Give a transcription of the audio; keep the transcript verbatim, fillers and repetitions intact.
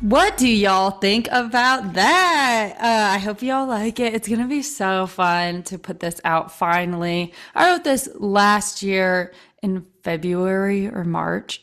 What do y'all think about that? Uh, I hope y'all like it. It's gonna be so fun to put this out finally. I wrote this last year in February or March,